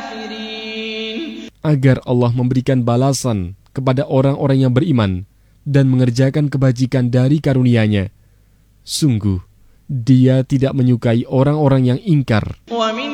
agar Allah memberikan balasan kepada orang-orang yang beriman dan mengerjakan kebajikan dari karunia-Nya. Sungguh, Dia tidak menyukai orang-orang yang ingkar.